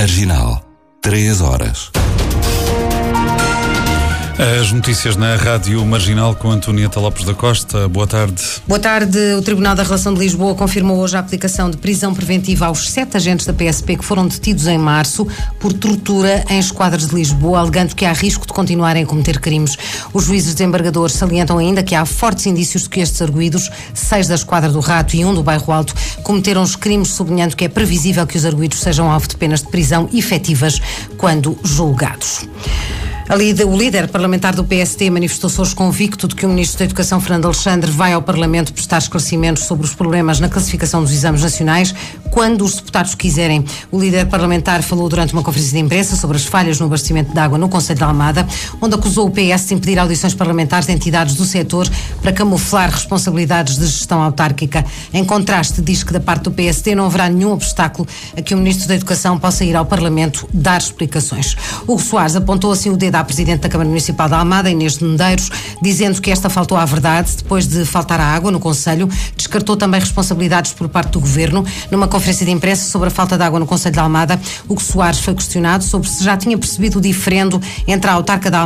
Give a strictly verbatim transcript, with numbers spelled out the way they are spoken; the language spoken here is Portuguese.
Marginal. Três horas. As notícias na Rádio Marginal com Antonieta Lopes da Costa. Boa tarde. Boa tarde. O Tribunal da Relação de Lisboa confirmou hoje a aplicação de prisão preventiva aos sete agentes da P S P que foram detidos em março por tortura em esquadras de Lisboa, alegando que há risco de continuarem a cometer crimes. Os juízes desembargadores salientam ainda que há fortes indícios de que estes arguidos, seis da Esquadra do Rato e um do Bairro Alto, cometeram os crimes, sublinhando que é previsível que os arguidos sejam alvo de penas de prisão efetivas quando julgados. Ali, o líder parlamentar do P S T manifestou-se hoje convicto de que o Ministro da Educação, Fernando Alexandre, vai ao Parlamento prestar esclarecimentos sobre os problemas na classificação dos exames nacionais quando os deputados quiserem. O líder parlamentar falou durante uma conferência de imprensa sobre as falhas no abastecimento de água no Concelho de Almada, onde acusou o P S de impedir audições parlamentares de entidades do setor para camuflar responsabilidades de gestão autárquica. Em contraste, diz que da parte do P S T não haverá nenhum obstáculo a que o Ministro da Educação possa ir ao Parlamento dar explicações. Hugo Soares apontou assim o dedo à Presidente da Câmara Municipal de Almada, Inês de Medeiros, dizendo que esta faltou à verdade depois de faltar a água no Concelho. Descartou também responsabilidades por parte do Governo. Numa conferência de imprensa sobre a falta de água no Concelho de Almada, Hugo Soares foi questionado sobre se já tinha percebido o diferendo entre a autarca da